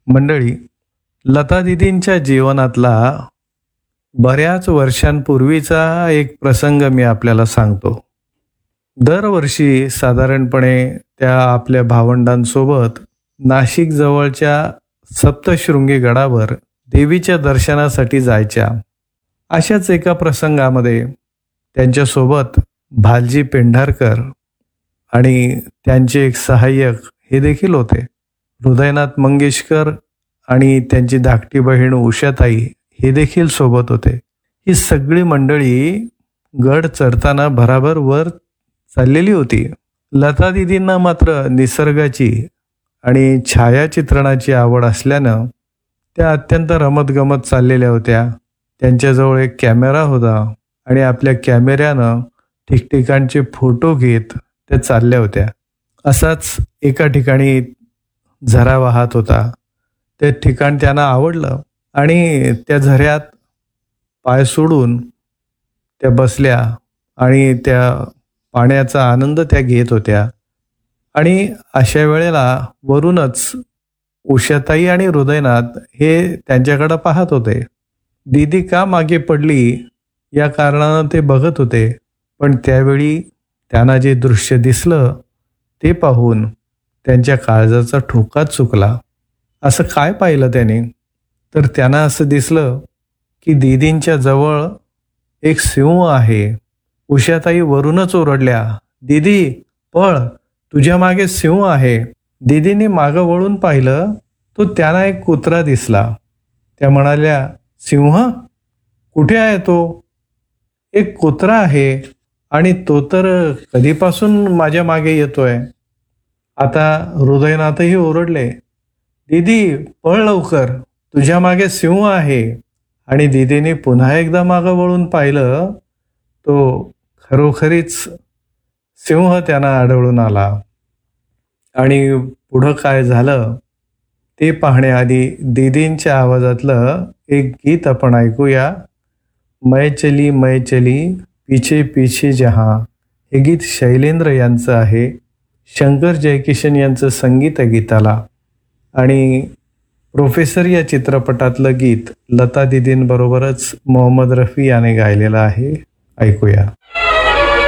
मंडळी, लता दीदींच्या जीवनातला बऱ्याच वर्षांपूर्वीचा एक प्रसंग मी आपल्याला सांगतो. दरवर्षी साधारणपणे त्या आपल्या भावंडांसोबत नाशिक जवळच्या सप्तशृंगी गडावर देवीच्या दर्शनासाठी जायच्या. अशाच एका प्रसंगामध्ये त्यांच्यासोबत भालजी पेंढारकर आणि त्यांचे एक सहाय्यक हे देखील होते. हृदयनाथ मंगेशकर आणि त्यांची धाकटी बहीण उषाताई हे देखील सोबत होते. ही सगळी मंडळी गड चढताना भराभर वर चाललेली होती. लता दीदींना मात्र निसर्गाची आणि छायाचित्रणाची आवड असल्यानं त्या अत्यंत रमतगमत चाललेल्या होत्या. त्यांच्याजवळ एक कॅमेरा होता आणि आपल्या कॅमेऱ्यानं ठिकठिकाणचे फोटो घेत त्या चालल्या होत्या. असाच एका ठिकाणी झरा वाहत होता. ते ठिकाण त्यांना आवडलं आणि त्या झऱ्यात पाय सोडून त्या बसल्या आणि त्या पाण्याचा आनंद त्या घेत होत्या. आणि अशा वेळेला वरूनच उषाताई आणि हृदयनाथ हे त्यांच्याकडं पाहत होते. दीदी का मागे पडली या कारणानं ते बघत होते. पण त्यावेळी त्यांना जे दृश्य दिसलं ते पाहून त्यांच्या काळजाचा ठोकाच चुकला. असं काय पाहिलं त्याने? तर त्यांना असं दिसलं की दीदींच्या जवळ एक सिंह आहे. उषाताई वरूनच ओरडल्या, दीदी पळ, तुझ्या मागे सिंह आहे. दीदीने मागं वळून पाहिलं तो त्यांना एक कुत्रा दिसला. त्या म्हणाल्या, सिंह कुठे आहे तो? एक कुत्रा आहे आणि तो तर कधीपासून माझ्या मागे येतोय. आता हृदयनाथही ओरडले, दीदी पळ लवकर, तुझ्या मागे सिंह आहे. आणि दीदीने पुन्हा एकदा मागं वळून पाहिलं तो खरोखरीच सिंह त्यांना आढळून आला. आणि पुढं काय झालं ते पाहण्याआधी दीदींच्या आवाजातलं एक गीत आपण ऐकूया. मै चली पीछे पीछे जहां. हे गीत शैलेंद्र यांचं आहे. शंकर जयकिशन यांचं संगीत आहे गीताला. आणि प्रोफेसर या चित्रपटातलं गीत लता दीदींबरोबरच मोहम्मद रफी याने गायलेलं आहे. ऐकूया.